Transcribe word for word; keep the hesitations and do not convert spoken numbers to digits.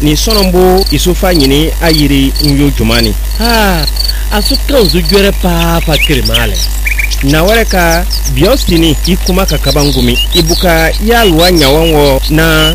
ni sonombo isufa nyini ayiri nyo jumani ha asukan zu jere pa pa kirmale na wareka biostini ikuma kakabangumi ibuka yalwa nyawanwo na